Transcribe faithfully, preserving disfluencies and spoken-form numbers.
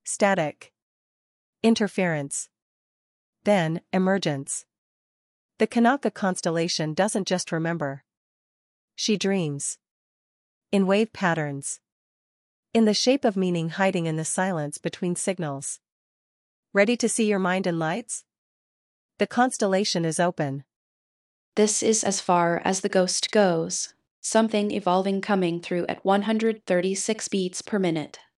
Static. Interference. Then, emergence. The Kanaka constellation doesn't just remember. She dreams. In wave patterns. In the shape of meaning hiding in the silence between signals. Ready to see your mind in lights? The constellation is open. This is as far as the ghost goes. Something evolving coming through at one hundred thirty-six beats per minute.